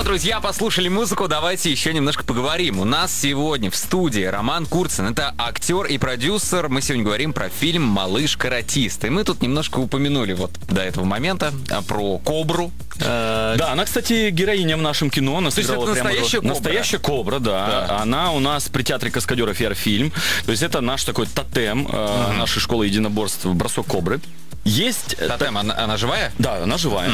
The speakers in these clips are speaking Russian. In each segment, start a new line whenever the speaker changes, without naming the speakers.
что, друзья, послушали музыку, давайте еще немножко поговорим. У нас сегодня в студии Роман Курцин. Это актер и продюсер. Мы сегодня говорим про фильм «Малыш-каратист». И мы тут немножко упомянули вот до этого момента про кобру.
Да, она, кстати, героиня в нашем кино. Она сыграла
это настоящая кобра?
Настоящая кобра, да. Она у нас при театре каскадеров «Ярфильм». То есть это наш такой тотем нашей школы единоборств «Бросок кобры». Есть...
Тотем, она живая?
Да, она живая.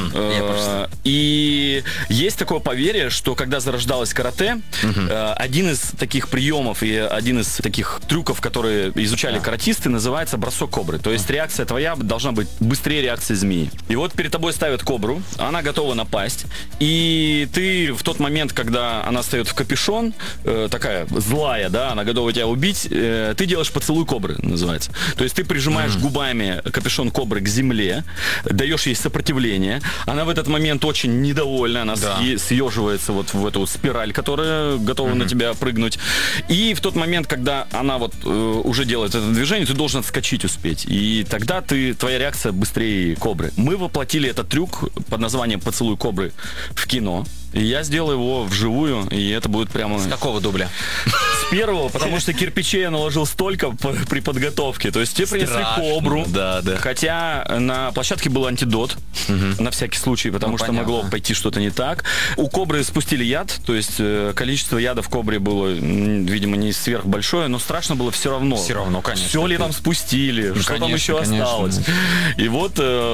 И есть такое поверье, что когда зарождалось карате, один из таких приемов и один из таких трюков, которые изучали каратисты, называется бросок кобры. То есть реакция твоя должна быть быстрее реакции змеи. И вот перед тобой ставят кобру, она готова напасть, и ты в тот момент, когда она встает в капюшон, такая злая, да, она готова тебя убить, ты делаешь поцелуй кобры, называется. То есть ты прижимаешь губами капюшон кобры к земле, даешь ей сопротивление, она в этот момент очень недовольна, она съеживается вот в эту спираль, которая готова на тебя прыгнуть. И в тот момент, когда она вот уже делает это движение, ты должен отскочить успеть. И тогда твоя реакция быстрее кобры. Мы воплотили этот трюк под названием «Поцелуй кобры» в кино. И я сделал его вживую, и это будет прямо...
С какого дубля?
С первого, потому что кирпичей я наложил столько при подготовке. То есть тебе принесли кобру.
Да.
Хотя на площадке был антидот, на всякий случай, потому что могло пойти что-то не так. У кобры спустили яд, то есть количество яда в кобре было, видимо, не сверхбольшое, но страшно было все равно.
Все равно, конечно.
Все ли там спустили, что там еще осталось. И вот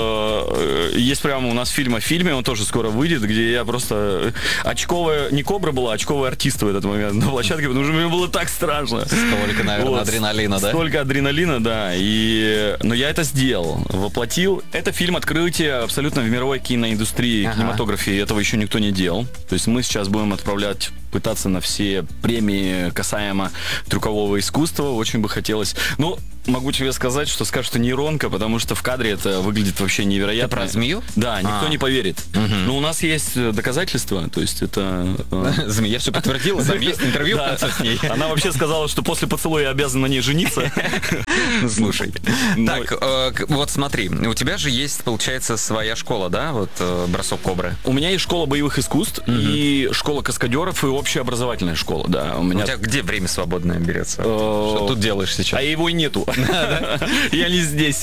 есть прямо у нас фильм о фильме, он тоже скоро выйдет, где я просто... Очковая, не кобра была, а очковый артист в этот момент на площадке, потому что мне было так страшно.
Столько, наверное, адреналина, да?
Столько адреналина, да. Но я это сделал, воплотил. Это фильм открытия абсолютно в мировой киноиндустрии, кинематографии. Этого еще никто не делал. То есть мы сейчас будем пытаться на все премии касаемо трюкового искусства. Очень бы хотелось. Ну, могу тебе сказать, что скажут, что нейронка, потому что в кадре это выглядит вообще невероятно.
Ты про змею?
Да, никто не поверит. Но у нас есть доказательства, то есть это...
Змея все подтвердила, там есть интервью в конце с ней.
Она вообще сказала, что после поцелуя я обязан на ней жениться.
Слушай, так, вот смотри, у тебя же есть, получается, своя школа, да, вот «Бросок кобры»?
У меня есть школа боевых искусств и школа каскадеров и общеобразовательная школа, да.
У тебя где время свободное берется? Что тут делаешь сейчас?
А его и нету. Я не здесь.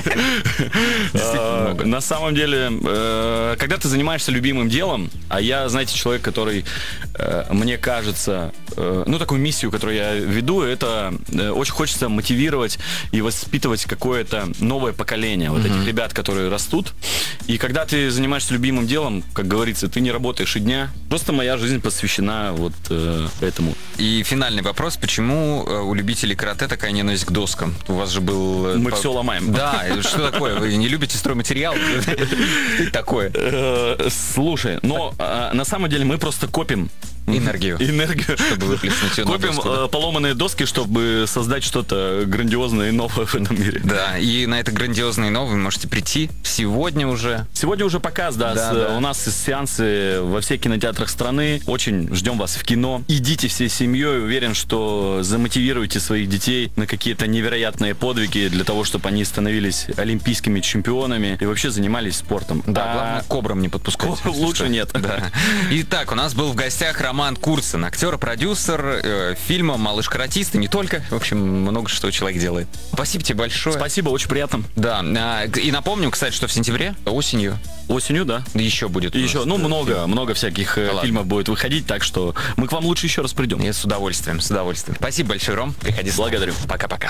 На самом деле, когда ты занимаешься любимым делом, а я, знаете, человек, который, мне кажется, ну, такую миссию, которую я веду, это очень хочется мотивировать и воспитывать какое-то новое поколение вот этих ребят, которые растут. И когда ты занимаешься любимым делом, как говорится, ты не работаешь и дня. Просто моя жизнь посвящена вот этому.
И финальный вопрос. Почему у любителей карате такая ненависть к доскам? У вас же был...
Мы все ломаем.
Да, что такое? Вы не любите стройматериал? Такое.
Слушай, но на самом деле мы просто копим
энергию, чтобы выплеснуть ее на
копим
доску,
поломанные доски, чтобы создать что-то грандиозное и новое в этом мире.
Да, и на это грандиозное и новое вы можете прийти сегодня уже.
Сегодня уже показ, да. У нас сеансы во всех кинотеатрах страны. Очень ждем вас в кино. Идите всей семьей. Уверен, что замотивируйте своих детей на какие-то невероятные подвиги для того, чтобы они становились олимпийскими чемпионами и вообще занимались спортом.
Да, главное, к кобрам не подпускать.
Лучше нет.
Да. Итак, у нас был в гостях Роман Курцин, актер и продюсер фильма «Малыш-каратист», и не только. В общем, много что человек делает. Спасибо тебе большое.
Спасибо, очень приятно.
Да, и напомним, кстати, что в сентябре, осенью.
Осенью, да.
Еще будет.
Еще, много всяких фильмов будет выходить, так что мы к вам лучше еще раз придем.
И с удовольствием. Спасибо большое, Ром. Приходи.
Благодарю.
Пока-пока.